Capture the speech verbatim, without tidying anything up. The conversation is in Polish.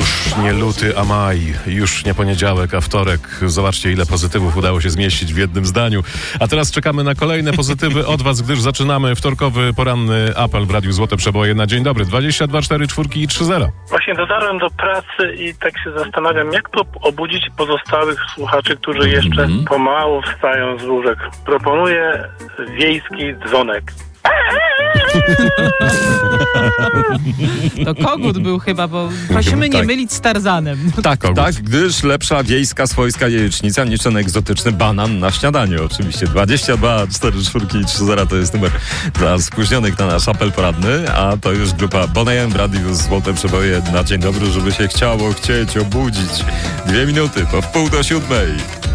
Już nie luty, a maj, już nie poniedziałek, a wtorek. Zobaczcie, ile pozytywów udało się zmieścić w jednym zdaniu. A teraz czekamy na kolejne pozytywy od was, gdyż zaczynamy wtorkowy poranny apel w Radiu Złote Przeboje na dzień dobry. dwadzieścia dwa cztery czwórki i trzy zero. Właśnie dotarłem do pracy i tak się zastanawiam, jak to obudzić pozostałych słuchaczy, którzy jeszcze mm-hmm. pomału wstają z łóżek. Proponuję wiejski dzwonek. To kogut był chyba, bo prosimy nie tak. mylić z Tarzanem. Tak, Kogut. tak, gdyż lepsza wiejska swojska jajecznica niż ten egzotyczny banan na śniadanie. Oczywiście dwadzieścia dwa cztery czwórki i trzy zero to jest numer dla spóźnionych na nasz apel poradny, a to już grupa Bon A M w Radiu Złote Przeboje na dzień dobry, żeby się chciało chcieć obudzić. Dwie minuty po wpół do siódmej.